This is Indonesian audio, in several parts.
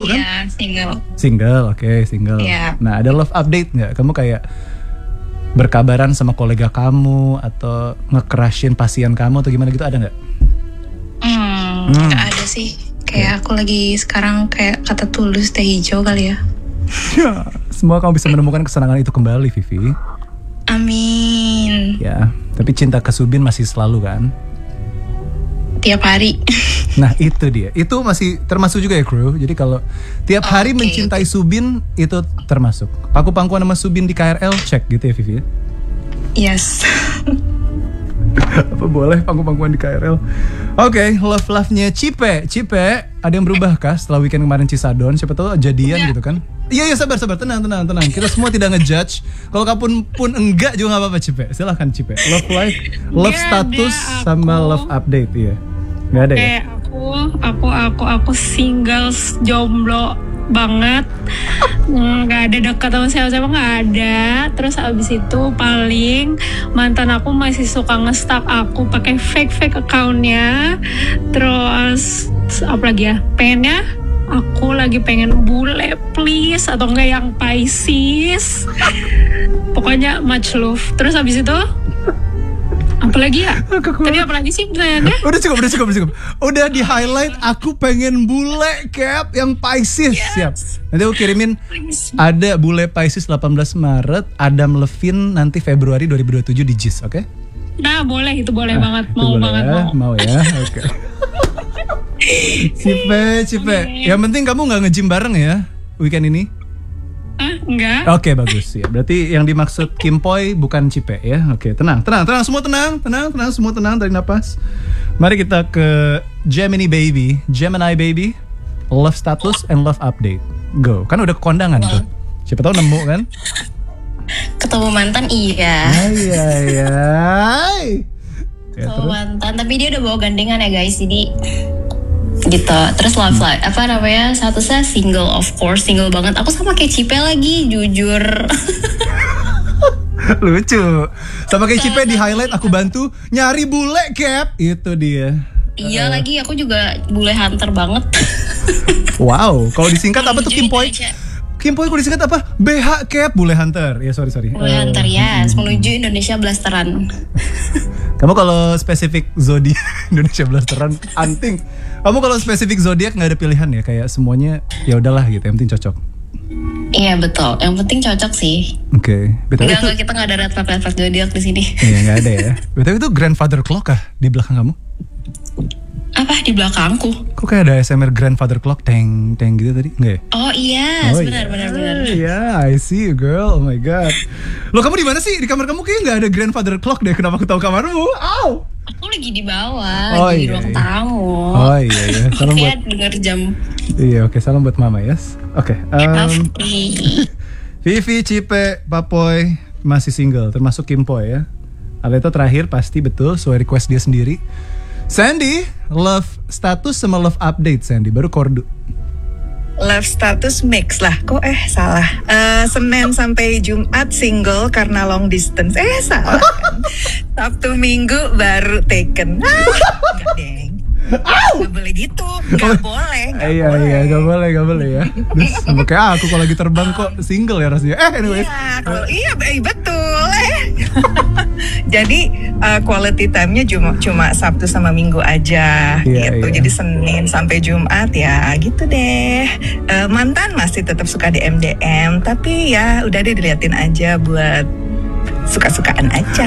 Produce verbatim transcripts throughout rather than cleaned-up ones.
kan? Iya, single. Single, oke, okay, single. Iya. Nah, ada love update nggak? Kamu kayak berkabaran sama kolega kamu atau nge-crushin pasien kamu atau gimana gitu, ada nggak? Hmm, Hmm. nggak ada sih. Kayak aku lagi sekarang kayak kata tulus teh hijau kali ya. Ya, semua kamu bisa menemukan kesenangan itu kembali, Vivi. Amin. Ya, tapi cinta ke Subin masih selalu kan? Tiap hari. Nah itu dia, itu masih termasuk juga ya kru. Jadi kalau tiap hari Oke, mencintai Subin itu termasuk. Pangku-pangkuan sama Subin di K R L cek gitu ya Vivi. Yes. Apa boleh pangku-pangkuan di K R L? Oke, okay, love-love-nya Cipe. Cipe, ada yang berubah kah setelah weekend kemarin Cisadon? Siapa tahu jadian Enggak. gitu kan? Iya, iya sabar, sabar, tenang, tenang, tenang. Kita semua tidak ngejudge. Kalau kamu pun enggak juga nggak apa-apa Cipe. Silahkan Cipe. Love life, love Nggak status ada, aku. sama love update ya. Nggak ada ya? Kayak aku, aku, aku, aku single, jomblo banget, nggak ada dekat sama siapa-siapa, nggak ada. Terus abis itu paling mantan aku masih suka nge-stalk aku pakai fake fake accountnya. Terus apa lagi ya? Pengennya aku lagi pengen bule please, atau enggak yang Pisces. Pokoknya much love. Terus abis itu apalagi ya? Tadi apalagi sih pertanyaannya? Udah cukup, udah cukup, udah cukup. Udah di highlight aku pengen bule Cap yang Pisces. Yes. Siap. Nanti aku kirimin Please. ada bule Pisces delapan belas Maret, Adam Levine nanti Februari dua ribu dua puluh tujuh di Jis, oke? Okay? Nah boleh, itu boleh Ah, banget, itu mau boleh banget ya, mau. mau ya, oke. Cipe, Cipe. Oke. Yang penting kamu nggak nge-gym bareng ya weekend ini? Ah enggak? Oke, bagus ya. Berarti yang dimaksud Kim Poi bukan Cipe ya. Oke, tenang, tenang, tenang, semua tenang, tenang, tenang, semua tenang, tarik napas. Mari kita ke Gemini Baby, Gemini Baby, love status and love update. Go. Kan udah kondangan tuh. Siapa tahu nemu kan? Ketemu mantan iya. Ay, ay, ay. Ya, Ketemu terus? mantan, tapi dia udah bawa gandengan ya guys. Jadi gitu. Terus love life apa namanya? Statusnya single, of course single banget. Aku sama kayak Cipe lagi, jujur. Lucu. Sama kayak Cipe di highlight aku bantu nyari bule Cap. Itu dia. Iya lagi, aku juga bule hunter banget. Wow. Kalau disingkat apa tuh Kim Poi? Indonesia. Kim Poi kalau disingkat apa? B H Cap, bule hunter. Ya sorry sorry. Bule Eh, hunter yes, menuju Indonesia blasteran. Kamu kalau spesifik zodiak Indonesia blasteran anting. Kamu kalau spesifik zodiak nggak ada pilihan ya, kayak semuanya ya udahlah gitu, yang penting cocok. Iya betul, yang penting cocok sih. Oke, betul Enggak, itu. enggak, kita nggak ada red flag red flag zodiak di sini. Iya nggak ada ya. Betul itu grandfather clock kah di belakang kamu? Apa di belakangku? Kok kayak ada A S M R grandfather clock teng teng gitu tadi? Enggak ya? Oh iya, Oh, benar iya. benar benar. Iya, I see you girl. Oh my god. Loh kamu di mana sih? Di kamar kamu kayaknya nggak ada grandfather clock deh. Kenapa aku tahu kamarmu? Au. Aku lagi di bawah, Oh, di iya, ruang iya. tamu. Oh iya iya. Salam buat. Kayak dengar jam. Iya oke, salam buat mama yes. Oke. Maaf Um, nih. Vivi, Cipe, Papoy masih single, termasuk Kim Poi ya. Aleta terakhir pasti betul, sesuai request dia sendiri. Sandy, love status sama love update Sandy, baru Kordu. Love status mix lah. Kok eh salah. Eh, Senin sampai Jumat single karena long distance. Eh salah kan. Sabtu Minggu baru taken. Ah, enggak deng. Gak boleh gitu. Gak boleh. Gak Iya boleh. iya, gak boleh gak boleh ya. Terus sama kayak ah, aku kalau lagi terbang kok single ya rasanya. Eh anyways. Iya, kalau iya eh, betul. Eh. Jadi eh, quality time-nya cuma cuma Sabtu sama Minggu aja Iya, gitu. iya. Jadi Senin sampai Jumat ya gitu deh. Eh, mantan masih tetap suka D M D M, tapi ya udah deh diliatin aja buat suka-sukaan aja.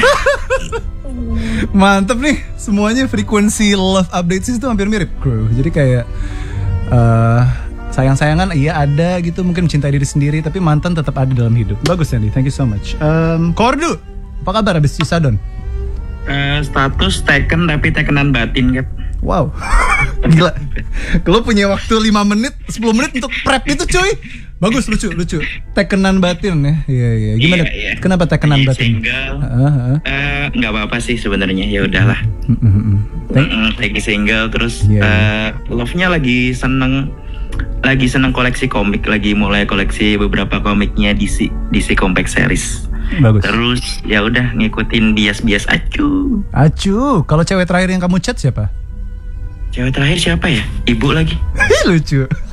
Mantep nih, semuanya frekuensi love updates itu hampir mirip bro. Jadi kayak eh sayang-sayangan iya ada gitu, mungkin mencintai diri sendiri, tapi mantan tetap ada dalam hidup. Bagus Sandy, thank you so much. Um, Kordu, apa kabar abis Cisadon? Eh, status taken tapi tekenan batin kan. Wow, gila. Kalau punya waktu lima menit, sepuluh menit untuk prep itu cuy. Bagus, lucu, lucu. Tekenan batin ya. Iya, iya. Gimana? Iya, iya. Kenapa tekenan Lagi batin? single. Heeh, heeh. Eh, nggak apa-apa sih sebenarnya, ya udahlah. Mm, mm, mm. Thank- Mm-mm, lagi single terus Iya, eh, love-nya lagi seneng lagi seneng koleksi komik, lagi mulai koleksi beberapa komiknya D C D C Compact Series. Bagus. Terus ya udah ngikutin bias-bias acu. Acu, kalau cewek terakhir yang kamu chat siapa? Cewek terakhir siapa ya? Ibu lagi. Lucu.